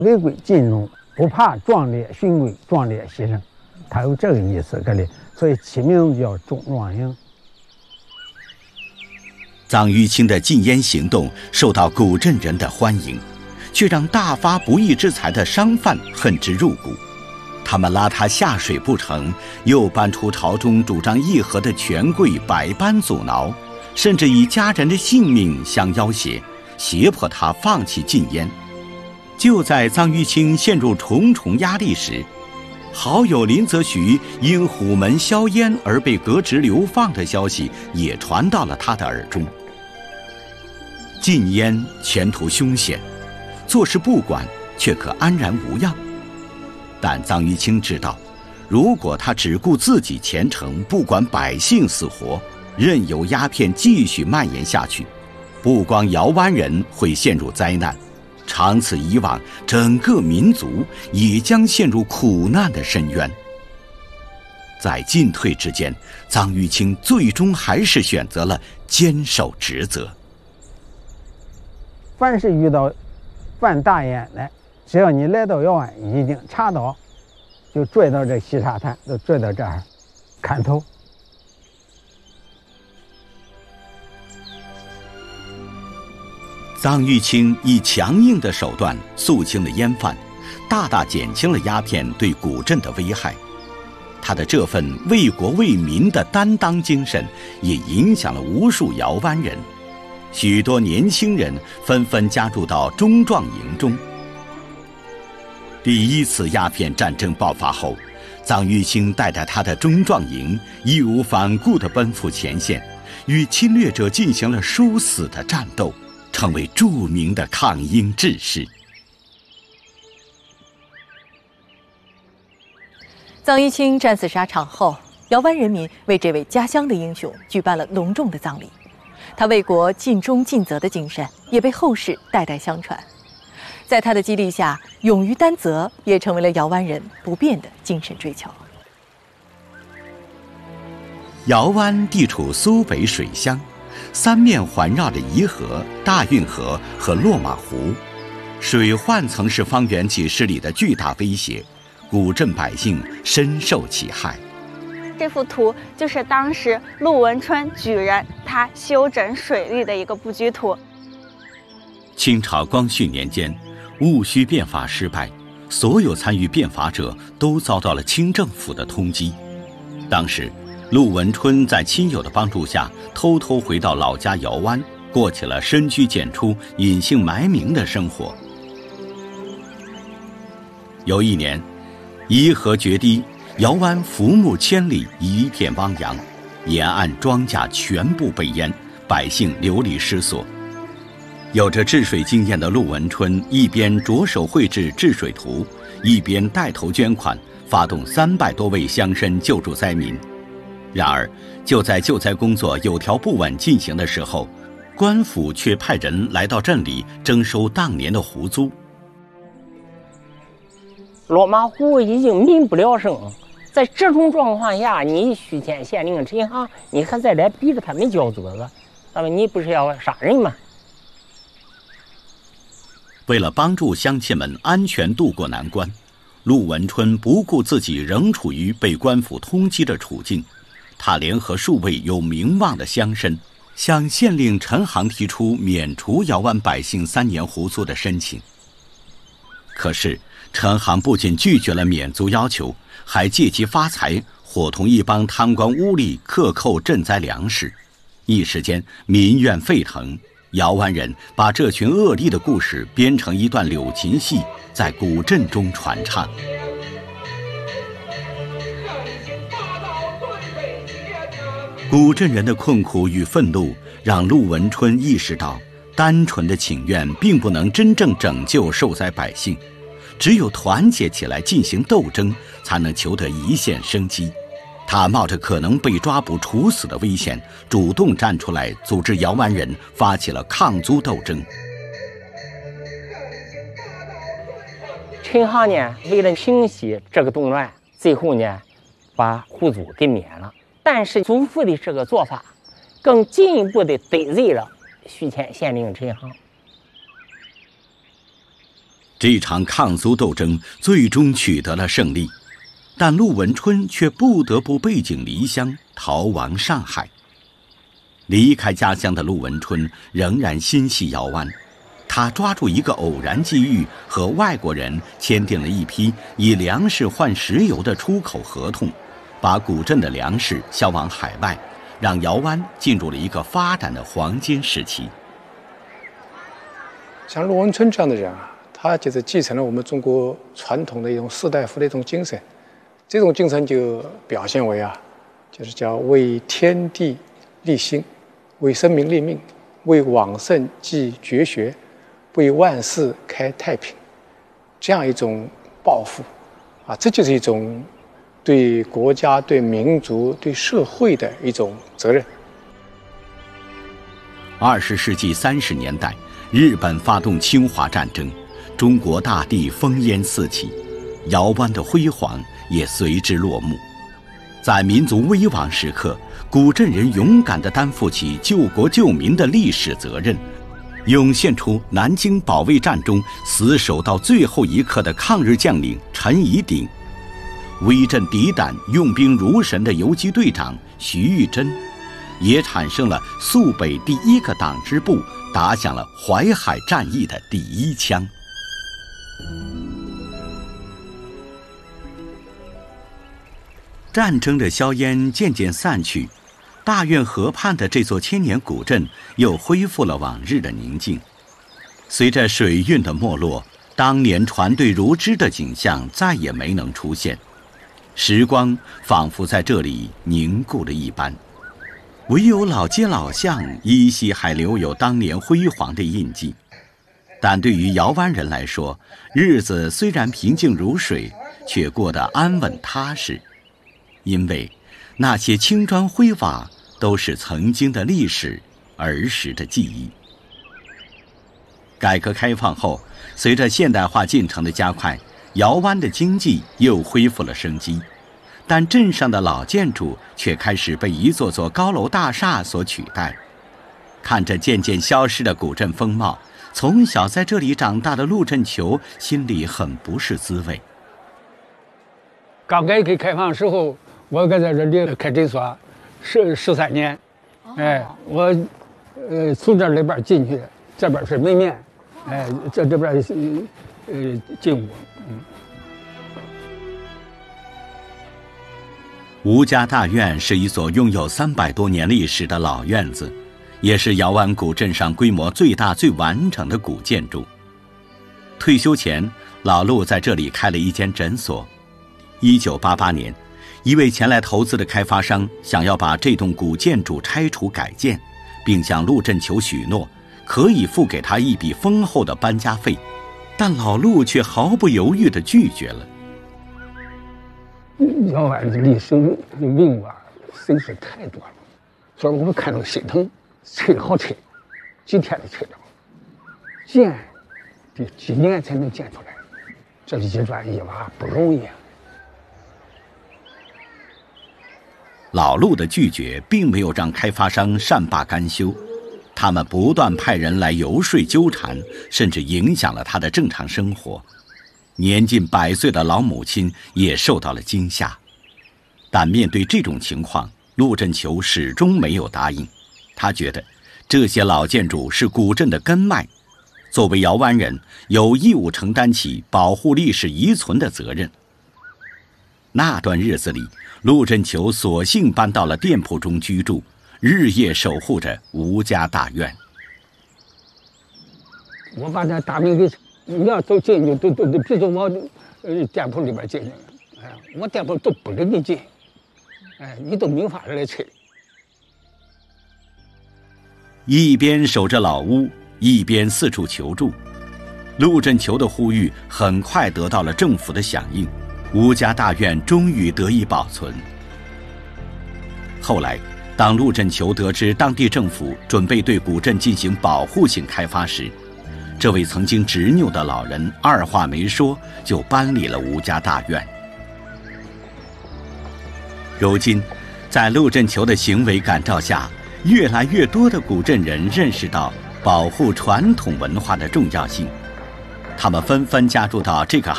违规禁用，不怕壮烈殉国，壮烈牺牲，他有这个意思，这里，所以起名字叫中壮营。 臧玉清的禁烟行动受到古镇人的欢迎，却让大发不义之财的商贩恨之入骨。他们拉他下水不成，又搬出朝中主张议和的权贵百般阻挠，甚至以家人的性命相要挟，胁迫他放弃禁烟。就在臧玉清陷入重重压力时，好友林则徐因虎门销烟而被革职流放的消息也传到了他的耳中。禁烟前途凶险，坐视不管却可安然无恙。但臧玉清知道，如果他只顾自己前程，不管百姓死活，任由鸦片继续蔓延下去，不光瑶湾人会陷入灾难，长此以往，整个民族也将陷入苦难的深渊。在进退之间，臧玉清最终还是选择了坚守职责。 凡是遇到犯大烟的，只要你来到瑶湾，一经查到，就拽到这西沙滩，就拽到这儿砍头。 臧玉清以强硬的手段肃清了烟贩，大大减轻了鸦片对古镇的危害。他的这份为国为民的担当精神，也影响了无数瑶湾人。许多年轻人纷纷加入到中壮营中。第一次鸦片战争爆发后，臧玉清带着他的中壮营义无反顾地奔赴前线，与侵略者进行了殊死的战斗，成为著名的抗英志士。 臧玉清战死沙场后，瑶湾人民为这位家乡的英雄举办了隆重的葬礼。他为国尽忠尽责的精神也被后世代代相传。在他的激励下，勇于担责也成为了瑶湾人不变的精神追求。 瑶湾地处苏北水乡，三面环绕着沂河、大运河和落马湖，水患曾是方圆几十里的巨大威胁，古镇百姓深受其害。 这幅图就是当时陆文春举人他修整水利的一个布局图。 清朝光绪年间，戊戌变法失败，所有参与变法者都遭到了清政府的通缉。当时，陆文春在亲友的帮助下，偷偷回到老家瑶湾，过起了深居简出、隐姓埋名的生活。有一年，沂河决堤，瑶湾浮木千里，一片汪洋，沿岸庄稼全部被淹，百姓流离失所。有着治水经验的陆文春一边着手绘制治水图，一边带头捐款，发动300多位乡绅救助灾民。然而，就在救灾工作有条不紊进行的时候，官府却派人来到镇里征收当年的湖租。 落马湖已经民不聊生，在这种状况下，你胥县县令陈航，你还再来逼着他们交责了，那么你不是要杀人吗？ 为了帮助乡亲们安全渡过难关，陆文春不顾自己仍处于被官府通缉的处境，他联合数位有名望的乡绅，向县令陈航提出免除瑶湾百姓3年湖租的申请。可是陈航不仅拒绝了免租要求，还借机发财，伙同一帮贪官污吏克扣赈灾粮食。一时间民怨沸腾，瑶湾人把这群恶吏的故事编成一段柳琴戏，在古镇中传唱。古镇人的困苦与愤怒让陆文春意识到，单纯的请愿并不能真正拯救受灾百姓，只有团结起来进行斗争，才能求得一线生机。他冒着可能被抓捕处死的危险，主动站出来组织瑶湾人发起了抗租斗争。 陈航呢，为了平息这个动乱，最后呢，把湖租给免了。但是租户的这个做法，更进一步的得罪了胥县县令陈航。 这场抗苏斗争最终取得了胜利，但陆文春却不得不背井离乡，逃亡上海。离开家乡的陆文春仍然心系姚湾，他抓住一个偶然机遇，和外国人签订了一批以粮食换石油的出口合同，把古镇的粮食销往海外，让姚湾进入了一个发展的黄金时期。 像陆文春这样的人啊，他就是继承了我们中国传统的一种士大夫的一种精神，这种精神就表现为就是叫为天地立心，为生民立命，为往圣继绝学，为万世开太平，这样一种抱负这就是一种对国家、对民族、对社会的一种责任。 20世纪30年代，日本发动侵华战争，中国大地烽烟四起，姚湾的辉煌也随之落幕。在民族危亡时刻，古镇人勇敢地担负起救国救民的历史责任，涌现出南京保卫战中死守到最后一刻的抗日将领陈宜鼎，威震敌胆、用兵如神的游击队长徐玉珍，也产生了肃北第一个党支部打响了淮海战役的第一枪。战争的硝烟渐渐散去，大院河畔的这座千年古镇又恢复了往日的宁静。随着水运的没落，当年船队如织的景象再也没能出现，时光仿佛在这里凝固了一般，唯有老街老巷依稀还留有当年辉煌的印记。但对于姚湾人来说，日子虽然平静如水，却过得安稳踏实，因为那些青砖灰瓦都是曾经的历史，儿时的记忆。改革开放后，随着现代化进程的加快，姚湾的经济又恢复了生机，但镇上的老建筑却开始被一座座高楼大厦所取代。看着渐渐消失的古镇风貌，从小在这里长大的陆振球心里很不是滋味。 刚改革开放的时候，我搁在这里开诊所13年，我从这里边进去，这边是门面，这边进屋。 吴家大院是一所拥有300多年历史的老院子，也是姚湾古镇上规模最大最完整的古建筑。退休前，老陆在这里开了一间诊所。1988年，一位前来投资的开发商想要把这栋古建筑拆除改建，并向陆振球许诺可以付给他一笔丰厚的搬家费，但老陆却毫不犹豫地拒绝了。 姚湾的历史文物真是太多了，所以我们看到心疼，拆好拆，几天就拆了，建得几年才能建出来，这一砖一瓦不容易。 老陆的拒绝并没有让开发商善罢甘休，他们不断派人来游说纠缠，甚至影响了他的正常生活。年近100岁的老母亲也受到了惊吓，但面对这种情况，陆振球始终没有答应。他觉得这些老建筑是古镇的根脉，作为姚湾人，有义务承担起保护历史遗存的责任。那段日子里，陆振球索性搬到了店铺中居住，日夜守护着吴家大院。 我把那大门给，你要走进去都必须往店铺里边进去，我店铺都不给你进，你都没法来拆。 一边守着老屋，一边四处求助，陆振球的呼吁很快得到了政府的响应，吴家大院终于得以保存。后来，当陆振球得知当地政府准备对古镇进行保护性开发时，这位曾经执拗的老人二话没说就搬离了吴家大院。如今，在陆振球的行为感召下，越来越多的古镇人认识到保护传统文化的重要性。 他们纷纷加入到这个